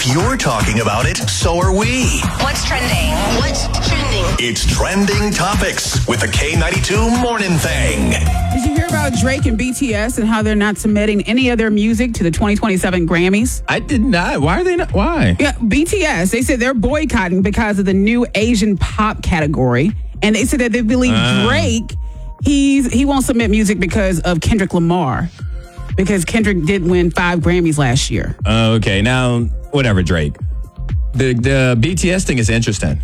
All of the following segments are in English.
If you're talking about it, so are we. What's trending? What's trending? It's Trending Topics with the K92 Morning Thing. Did you hear about Drake and BTS and how they're not submitting any of their music to the 2027 Grammys? I did not. Why are they not? Why? Yeah, BTS, they said they're boycotting because of the new Asian pop category. And they said that they believe Drake, he won't submit music because of Kendrick Lamar. Because Kendrick did win 5 Grammys last year. Okay, now, whatever, Drake. The BTS thing is interesting.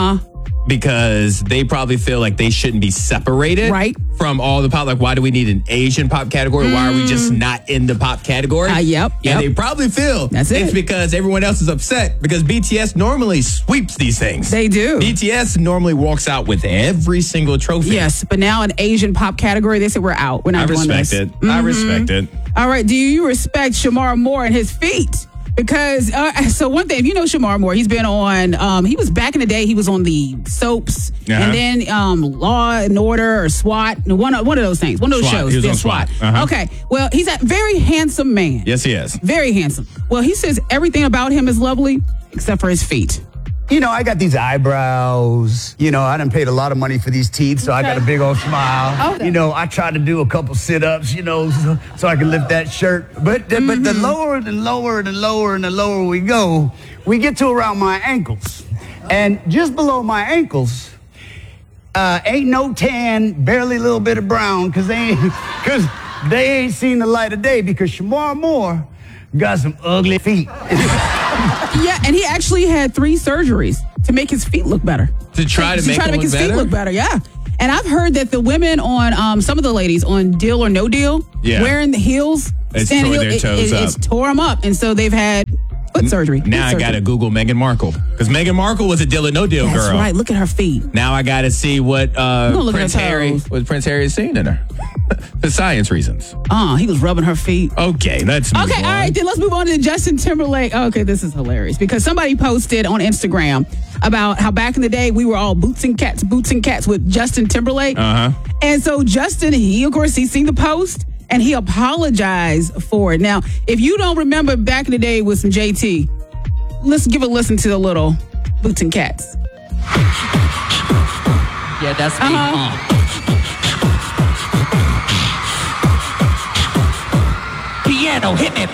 Because they probably feel like they shouldn't be separated from all the pop. Like, why do we need an Asian pop category? Why are we just not in the pop category? Yep. And they probably feel it's because everyone else is upset because BTS normally sweeps these things. They do. BTS normally walks out with every single trophy. Yes, but now an Asian pop category, they said we're out. We're not doing this. I respect it. All right, do you respect Shamar Moore and his feet? Because, so one thing, if you know Shamar Moore, he's been on, he was back in the day, he was on the soaps, and then Law and Order or SWAT, one of those things, one of those shows. He was on SWAT. Okay, well, he's a very handsome man. Yes, he is. Very handsome. Well, he says everything about him is lovely, except for his feet. You know, I got these eyebrows. You know, I done paid a lot of money for these teeth, so I got a big old smile. Okay. You know, I tried to do a couple sit-ups, you know, so I can lift that shirt. But the lower and lower and lower and the lower we go, we get to around my ankles. And just below my ankles, ain't no tan, barely a little bit of brown, because they ain't seen the light of day, because Shamar Moore got some ugly feet. Yeah, and he actually had 3 surgeries to make his feet look better. To try to make his feet look better, yeah. And I've heard that the women on, some of the ladies on Deal or No Deal, wearing the heels, it's tore their toes up. It's tore them up. And so they've had foot surgery. Now I got to Google Meghan Markle. Because Meghan Markle was a Deal or No Deal girl. That's right. Look at her feet. Now I got to see what Prince Harry is seeing in her. For science reasons. He was rubbing her feet. Okay, let's move on. All right, then let's move on to Justin Timberlake. Okay, this is hilarious because somebody posted on Instagram about how back in the day we were all boots and cats with Justin Timberlake. And so Justin, he seen the post and he apologized for it. Now, if you don't remember back in the day with some JT, let's give a listen to the little boots and cats. Yeah, that's me. Piano, hit me.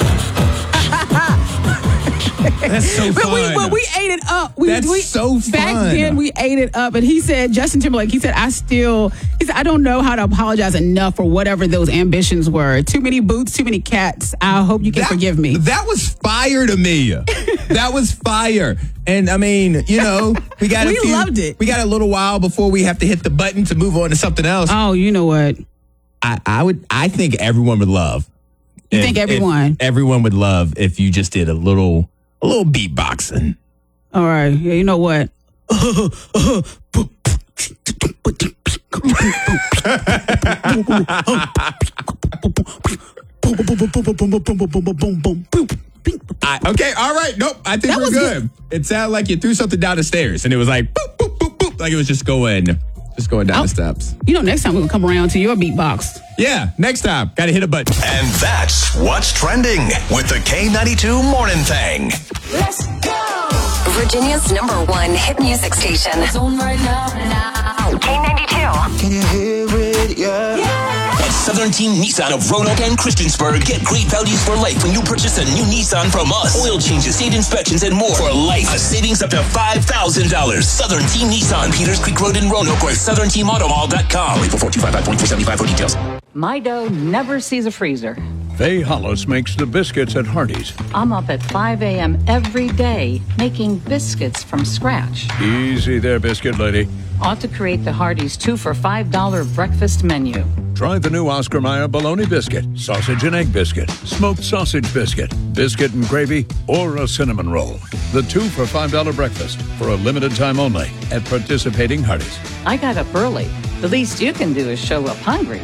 That's so fun. But we ate it up. That's so fun. Back then, we ate it up. And he said, Justin Timberlake, he said, I don't know how to apologize enough for whatever those ambitions were. Too many boots, too many cats. I hope you can forgive me. That was fire to me. That was fire. And I mean, you know, we loved it. We got a little while before we have to hit the button to move on to something else. Oh, you know what? I think everyone would love. You think everyone? Everyone would love if you just did a little beatboxing. All right. Yeah, you know what? Okay, all right. Nope, I think we're good. It sounded like you threw something down the stairs, and it was like boop, boop, boop, boop, like it was just going down the steps. You know, next time we're going to come around to your beatbox. Yeah, next time. Got to hit a button. And that's what's trending with the K92 Morning Thing. Let's go! Virginia's #1 hit music station. It's on right now. K92. Can you hear it? Yeah. At Southern Team Nissan of Roanoke and Christiansburg, get great values for life when you purchase a new Nissan from us. Oil changes, state inspections, and more for life. A savings up to $5,000. Southern Team Nissan, Peters Creek Road in Roanoke, or SouthernTeamAutomall.com. Wait for 425-2475 for details. My dough never sees a freezer. Faye Hollis makes the biscuits at Hardee's. I'm up at 5 a.m. every day making biscuits from scratch. Easy there, biscuit lady. Ought to create the Hardee's 2 for $5 breakfast menu. Try the new Oscar Mayer bologna biscuit, sausage and egg biscuit, smoked sausage biscuit, biscuit and gravy, or a cinnamon roll. The 2 for $5 breakfast for a limited time only at participating Hardee's. I got up early. The least you can do is show up hungry.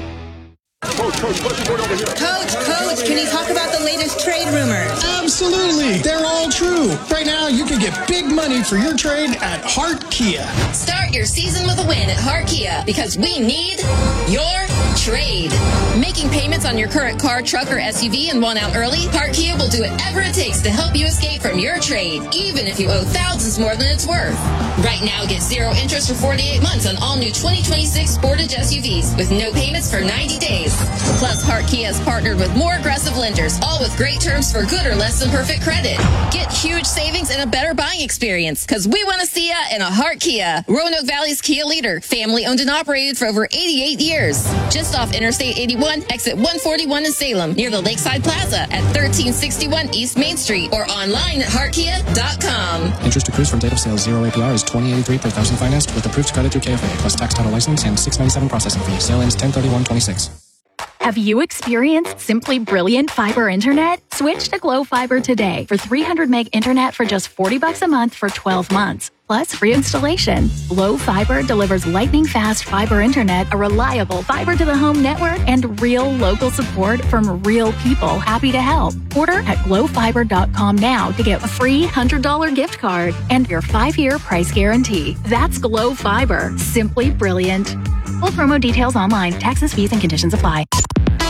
Coach, can you talk about the latest trade rumors? Absolutely. They're all true. Right now, you can get big money for your trade at Hart Kia. Start your season with a win at Hart Kia because we need your trade. Making payments on your current car, truck, or SUV and want out early? Hart Kia will do whatever it takes takes to help you escape from your trade, even if you owe thousands more than it's worth. Right now, get 0 interest for 48 months on all new 2026 Sportage SUVs with no payments for 90 days. Plus, Hart Kia has partnered with more aggressive lenders, all with great terms for good or less than perfect credit. Get huge savings and a better buying experience, because we want to see ya in a Hart Kia. Roanoke Valley's Kia leader, family owned and operated for over 88 years. Just off Interstate 81, exit 141 in Salem, near the Lakeside Plaza at 1361 East Main Street, or online at heartkia.com. Interest accrues from date of sale. 0 APR is $20.83 per thousand financed with approved credit through KFA plus tax, title, license, and $697 processing fee. Sale ends 10/31/26. Have you experienced simply brilliant fiber internet? Switch to Glow Fiber today for 300 meg internet for just $40 a month for 12 months. Plus free installation. Glow Fiber delivers lightning fast fiber internet, a reliable fiber to the home network, and real local support from real people happy to help. Order at glowfiber.com now to get a free $100 gift card and your 5-year price guarantee. That's Glow Fiber. Simply brilliant. Full promo details online. Taxes, fees, and conditions apply.